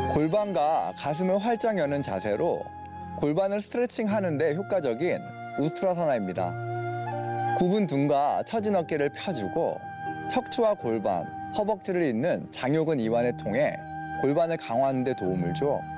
골반과 가슴을 활짝 여는 자세로 골반을 스트레칭 하는데 효과적인 우스트라사나입니다. 굽은 등과 처진 어깨를 펴주고 척추와 골반, 허벅지를 잇는 장요근 이완을 통해 골반을 강화하는 데 도움을 줘